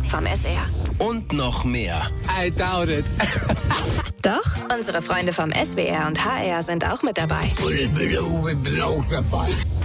vom SR. Und noch mehr. I doubt it. Doch, unsere Freunde vom SWR und HR sind auch mit dabei. Und ich bin oben auch dabei.